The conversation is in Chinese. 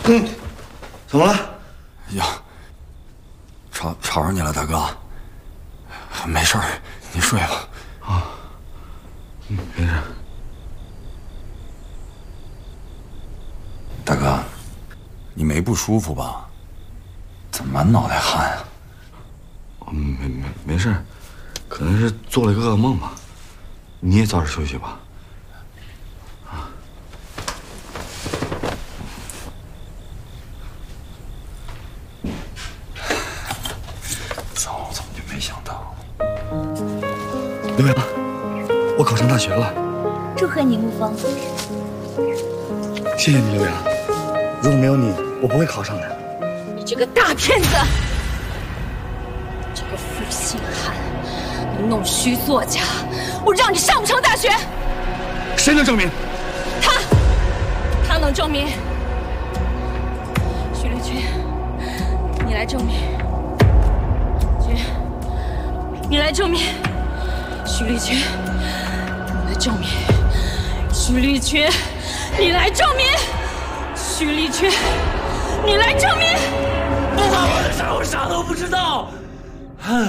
怎么了？ 呀，吵着你了，大哥。没事儿，你睡吧。 啊，没事。 大哥，你没不舒服吧？怎么满脑袋汗啊？ 没事，可能是做了一个噩梦吧。你也早点休息吧。啊。 早怎么就没想到？ 刘洋，我考上大学了。 祝贺你，沐风。 谢谢你，刘洋。如果没有你，我不会考上的。 你这个大骗子！这个负心汉，你弄虚作假，我让你上不成大学。 谁能证明？ 他能证明。徐立军，你来证明。军，你来证明。徐立军，你来证明。徐立军，你来证明。徐立军，你来证明。 不关我的事，我啥都不知道。